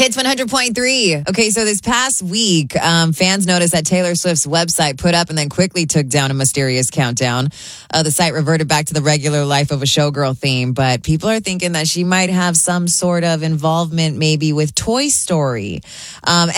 Hits 100.3. Okay, so this past week, fans noticed that Taylor Swift's website put up and then quickly took down a mysterious countdown. The site reverted back to the regular life of a showgirl theme, but people are thinking that she might have some sort of involvement maybe with Toy Story.